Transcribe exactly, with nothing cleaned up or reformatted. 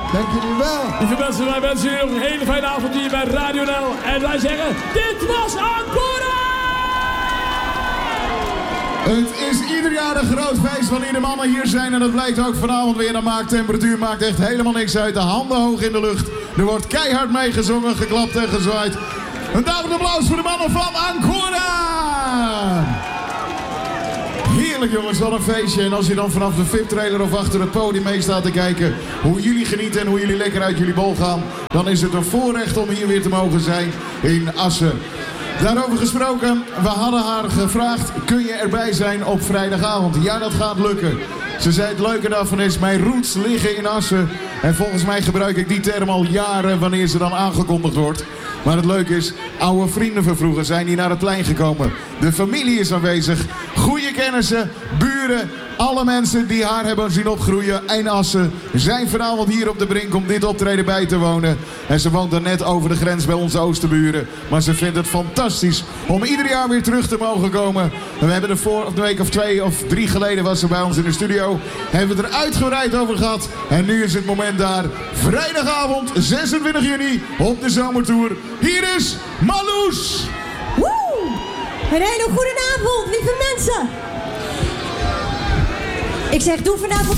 Dank jullie wel. Lieve mensen, wij wensen jullie nog een hele fijne avond hier bij Radio N L. En wij zeggen, dit was Ancora! Het is ieder jaar een groot feest wanneer de mannen hier zijn. En dat blijkt ook vanavond weer. De maaktemperatuur maakt echt helemaal niks uit. De handen hoog in de lucht. Er wordt keihard meegezongen, geklapt en gezwaaid. Een duidelijk applaus voor de mannen van Ancora! Heerlijk jongens, wat een feestje. En als je dan vanaf de V I P-trailer of achter het podium mee staat te kijken hoe jullie genieten en hoe jullie lekker uit jullie bol gaan, dan is het een voorrecht om hier weer te mogen zijn in Assen. Daarover gesproken, we hadden haar gevraagd, kun je erbij zijn op vrijdagavond? Ja, dat gaat lukken. Ze zei het leuke daarvan is, mijn roots liggen in Assen. En volgens mij gebruik ik die term al jaren wanneer ze dan aangekondigd wordt. Maar het leuke is, oude vrienden van vroeger zijn hier naar het plein gekomen. De familie is aanwezig, goede kennissen, buren, alle mensen die haar hebben zien opgroeien in Assen zijn vanavond hier op de Brink om dit optreden bij te wonen. En ze woont dan net over de grens bij onze oosterburen. Maar ze vindt het fantastisch om ieder jaar weer terug te mogen komen. En we hebben er voor een week of twee of drie geleden was ze bij ons in de studio. Hebben we het er uitgebreid over gehad. En nu is het moment daar. Vrijdagavond zesentwintig juni op de zomertour. Hier is Marloes. Woe! Een hele goede avond, lieve mensen. Ik zeg, doe vanavond